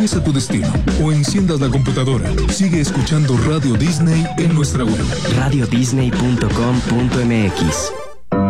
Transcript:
llegues a tu destino o enciendas la computadora, sigue escuchando Radio Disney en nuestra web. radiodisney.com.mx